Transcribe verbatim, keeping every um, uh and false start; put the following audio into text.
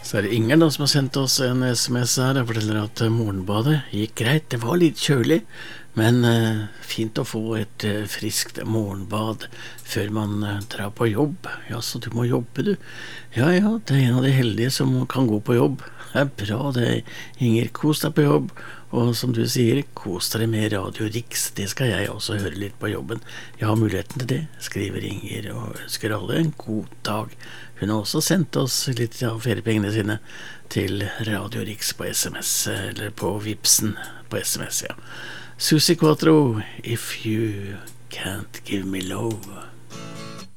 Så er det Inger da som har sendt oss en sms her og forteller at morgenbadet gikk greit. Det var litt kjølig, men uh, fint å få et uh, friskt morgenbad før man uh, drar på jobb. Ja, så du må jobbe, du. Ja, ja, det er en av de heldige som kan gå på jobb. Det er bra det, Inger. Kos deg på jobb. Og som du sier, kos deg med Radio Riks. Det skal jeg også høre litt på jobben. Jeg har muligheten til det, skriver Inger, og ønsker alle en god dag. Hun har også sendt oss litt av feriepengene sine til Radio Riks på sms, eller på Vipsen på sms, ja. Susi Quatro, If You Can't Give Me Love.